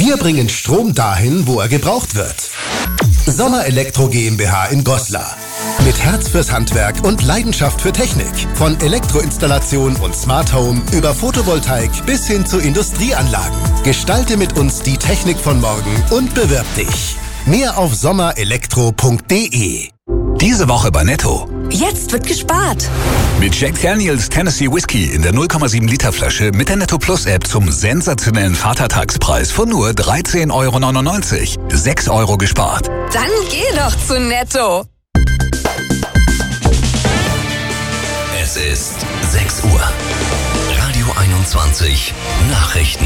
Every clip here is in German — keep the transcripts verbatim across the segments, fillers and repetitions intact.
Wir bringen Strom dahin, wo er gebraucht wird. Sommer Elektro GmbH in Goslar. Mit Herz fürs Handwerk und Leidenschaft für Technik. Von Elektroinstallation und Smart Home über Photovoltaik bis hin zu Industrieanlagen. Gestalte mit uns die Technik von morgen und bewirb dich. Mehr auf sommerelektro punkt de. Diese Woche bei Netto. Jetzt wird gespart. Mit Jack Daniels Tennessee Whiskey in der null Komma sieben Liter Flasche mit der Netto Plus App zum sensationellen Vatertagspreis von nur dreizehn Euro neunundneunzig. sechs Euro gespart. Dann geh doch zu Netto. Es ist sechs Uhr. Radio einundzwanzig Nachrichten.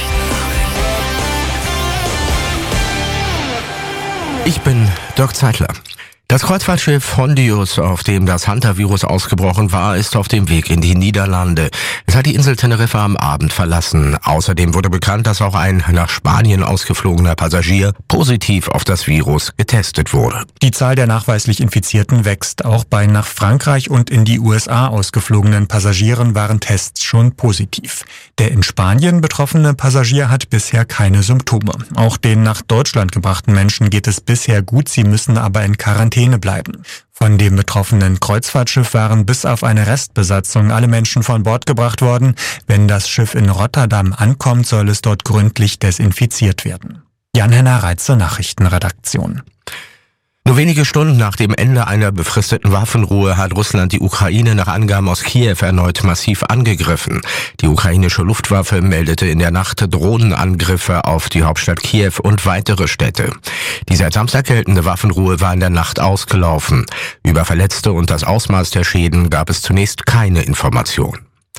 Ich bin Dirk Zeitler. Das Kreuzfahrtschiff Hondius, auf dem das Hantavirus ausgebrochen war, ist auf dem Weg in die Niederlande. Es hat die Insel Teneriffa am Abend verlassen. Außerdem wurde bekannt, dass auch ein nach Spanien ausgeflogener Passagier positiv auf das Virus getestet wurde. Die Zahl der nachweislich Infizierten wächst. Auch bei nach Frankreich und in die U S A ausgeflogenen Passagieren waren Tests schon positiv. Der in Spanien betroffene Passagier hat bisher keine Symptome. Auch den nach Deutschland gebrachten Menschen geht es bisher gut, sie müssen aber in Quarantäne bleiben. Von dem betroffenen Kreuzfahrtschiff waren bis auf eine Restbesatzung alle Menschen von Bord gebracht worden. Wenn das Schiff in Rotterdam ankommt, soll es dort gründlich desinfiziert werden. Jan-Henner Reitz zur Nachrichtenredaktion. Nur wenige Stunden nach dem Ende einer befristeten Waffenruhe hat Russland die Ukraine nach Angaben aus Kiew erneut massiv angegriffen. Die ukrainische Luftwaffe meldete in der Nacht Drohnenangriffe auf die Hauptstadt Kiew und weitere Städte. Die seit Samstag geltende Waffenruhe war in der Nacht ausgelaufen. Über Verletzte und das Ausmaß der Schäden gab es zunächst keine Information.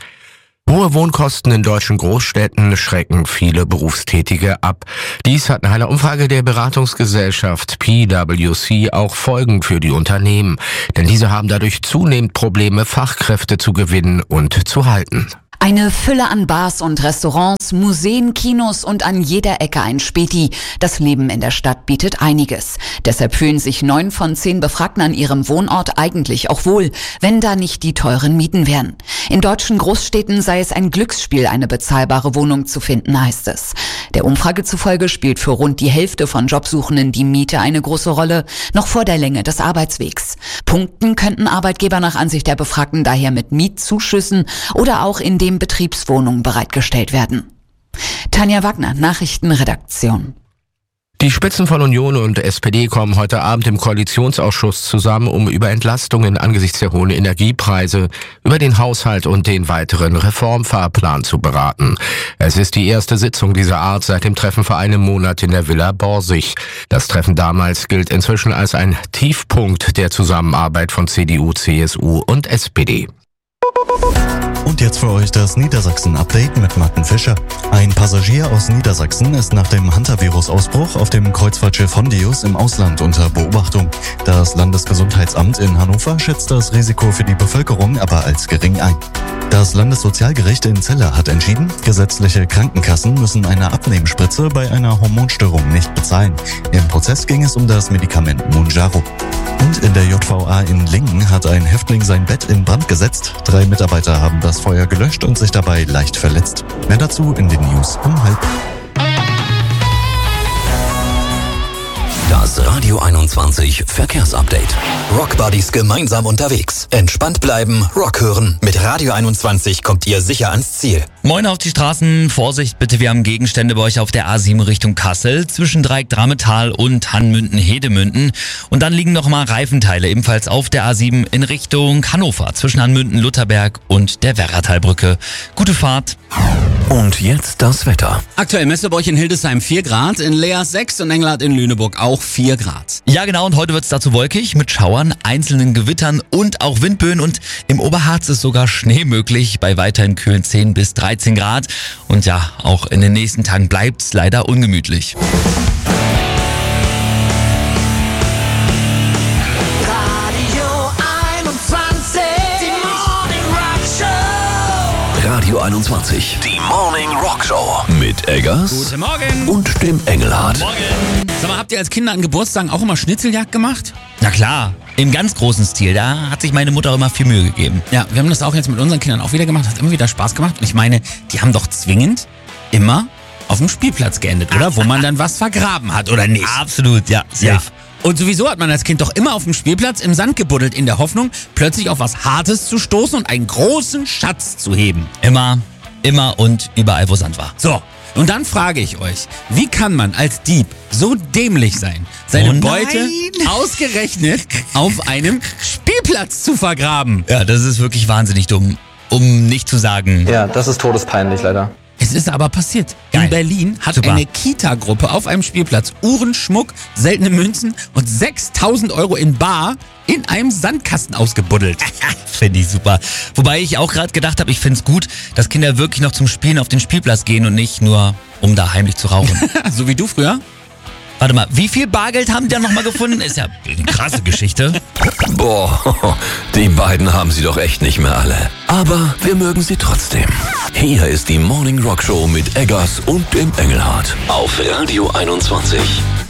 Hohe Wohnkosten in deutschen Großstädten schrecken viele Berufstätige ab. Dies hat nach einer Umfrage der Beratungsgesellschaft P W C auch Folgen für die Unternehmen. Denn diese haben dadurch zunehmend Probleme, Fachkräfte zu gewinnen und zu halten. Eine Fülle an Bars und Restaurants, Museen, Kinos und an jeder Ecke ein Späti. Das Leben in der Stadt bietet einiges. Deshalb fühlen sich neun von zehn Befragten an ihrem Wohnort eigentlich auch wohl, wenn da nicht die teuren Mieten wären. In deutschen Großstädten sei es ein Glücksspiel, eine bezahlbare Wohnung zu finden, heißt es. Der Umfrage zufolge spielt für rund die Hälfte von Jobsuchenden die Miete eine große Rolle, noch vor der Länge des Arbeitswegs. Punkten könnten Arbeitgeber nach Ansicht der Befragten daher mit Mietzuschüssen oder auch indem Betriebswohnungen bereitgestellt werden. Tanja Wagner, Nachrichtenredaktion. Die Spitzen von Union und S P D kommen heute Abend im Koalitionsausschuss zusammen, um über Entlastungen angesichts der hohen Energiepreise, über den Haushalt und den weiteren Reformfahrplan zu beraten. Es ist die erste Sitzung dieser Art seit dem Treffen vor einem Monat in der Villa Borsig. Das Treffen damals gilt inzwischen als ein Tiefpunkt der Zusammenarbeit von C D U, C S U und S P D. Und jetzt für euch das Niedersachsen-Update mit Martin Fischer. Ein Passagier aus Niedersachsen ist nach dem Hantavirus-Ausbruch auf dem Kreuzfahrtschiff Hondius im Ausland unter Beobachtung. Das Landesgesundheitsamt in Hannover schätzt das Risiko für die Bevölkerung aber als gering ein. Das Landessozialgericht in Celle hat entschieden, gesetzliche Krankenkassen müssen eine Abnehmspritze bei einer Hormonstörung nicht bezahlen. Im Prozess ging es um das Medikament Mounjaro. Und in der J V A in Lingen hat ein Häftling sein Bett in Brand gesetzt. Drei Mitarbeiter haben das Feuer gelöscht und sich dabei leicht verletzt. Mehr dazu in den News um halb. Das Radio einundzwanzig Verkehrsupdate. Rockbuddies gemeinsam unterwegs. Entspannt bleiben, Rock hören. Mit Radio einundzwanzig kommt ihr sicher ans Ziel. Moin auf die Straßen. Vorsicht bitte, wir haben Gegenstände bei euch auf der A sieben Richtung Kassel. Zwischen Dreieck Drametal und Hanmünden-Hedemünden. Und dann liegen nochmal Reifenteile ebenfalls auf der A sieben in Richtung Hannover. Zwischen Hanmünden-Lutherberg und der Werratalbrücke. Gute Fahrt. Und jetzt das Wetter. Aktuell Messeburg in Hildesheim vier Grad, in Leers sechs und Engelhardt in Lüneburg auch vier Grad. Ja genau, und heute wird es dazu wolkig mit Schauern, einzelnen Gewittern und auch Windböen. Und im Oberharz ist sogar Schnee möglich bei weiterhin kühlen zehn bis dreizehn Grad. Und ja, auch in den nächsten Tagen bleibt es leider ungemütlich. Radio einundzwanzig, die Morning Rock Show mit Eggers Guten Morgen und dem Engelhardt. Morgen. Sag mal, habt ihr als Kinder an Geburtstagen auch immer Schnitzeljagd gemacht? Na klar, im ganz großen Stil. Da hat sich meine Mutter auch immer viel Mühe gegeben. Ja, wir haben das auch jetzt mit unseren Kindern auch wieder gemacht. Hat immer wieder Spaß gemacht. Und ich meine, die haben doch zwingend immer auf dem Spielplatz geendet, oder? Wo man dann was vergraben hat, oder nicht? Absolut, ja, safe. Ja. Und sowieso hat man als Kind doch immer auf dem Spielplatz im Sand gebuddelt, in der Hoffnung, plötzlich auf was Hartes zu stoßen und einen großen Schatz zu heben. Immer, immer und überall, wo Sand war. So, und dann frage ich euch, wie kann man als Dieb so dämlich sein, seine Oh nein. Beute ausgerechnet auf einem Spielplatz zu vergraben? Ja, das ist wirklich wahnsinnig dumm, um nicht zu sagen... Ja, das ist todespeinlich leider. Es ist aber passiert. Geil. In Berlin hat Super. eine Kita-Gruppe auf einem Spielplatz Uhren, Schmuck, seltene Münzen und sechstausend Euro in bar in einem Sandkasten ausgebuddelt. Finde ich super. Wobei ich auch gerade gedacht habe, ich finde es gut, dass Kinder wirklich noch zum Spielen auf den Spielplatz gehen und nicht nur, um da heimlich zu rauchen. So wie du früher? Warte mal, wie viel Bargeld haben die da nochmal gefunden? Ist ja eine krasse Geschichte. Boah, die beiden haben sie doch echt nicht mehr alle. Aber wir mögen sie trotzdem. Hier ist die Morning Rock Show mit Eggers und dem Engelhardt auf Radio einundzwanzig.